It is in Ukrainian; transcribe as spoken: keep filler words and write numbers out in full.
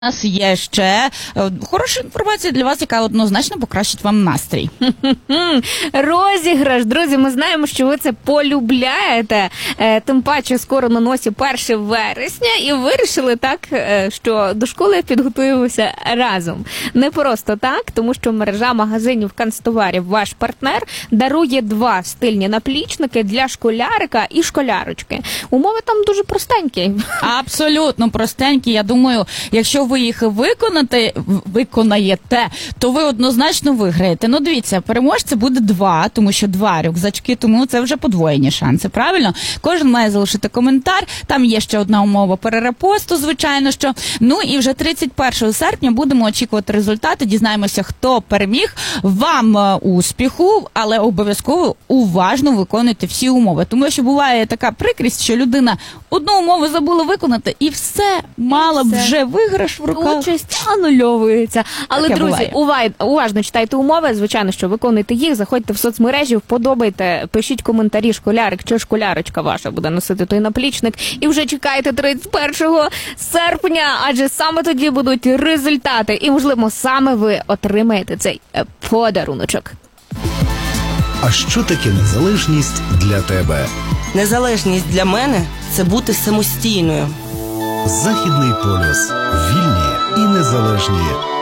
У нас є ще хороша інформація для вас, яка однозначно покращить вам настрій. Розіграш. Друзі, ми знаємо, що ви це полюбляєте. Тим паче скоро на носі перше вересня і вирішили так, що до школи підготуємося разом. Не просто так, тому що мережа магазинів канцтоварів «Ваш партнер» дарує два стильні наплічники для школярика і школярочки. Умови там дуже простенькі. Абсолютно простенькі. Я думаю, якщо ви їх виконати, виконаєте, то ви однозначно виграєте. Ну, дивіться, переможця буде два, тому що два рюкзачки, тому це вже подвоєні шанси, правильно? Кожен має залишити коментар, там є ще одна умова перерепосту, звичайно, що. Ну, і вже тридцять першого серпня будемо очікувати результати, дізнаємося, хто переміг. Вам успіху, але обов'язково уважно виконуйте всі умови, тому що буває така прикрість, що людина одну умову забула виконати, і все, мала б вже виграш в руках. Участь анульовується. Але, таке друзі, увай, уважно читайте умови, звичайно, що виконуйте їх, заходьте в соцмережі, вподобайте, пишіть коментарі, школярик чи школярочка ваша буде носити той наплічник, і вже чекайте тридцять першого серпня, адже саме тоді будуть результати, і, можливо, саме ви отримаєте цей подаруночок. А що таке незалежність для тебе? Незалежність для мене – це бути самостійною. Західний полюс. Вільні і незалежні.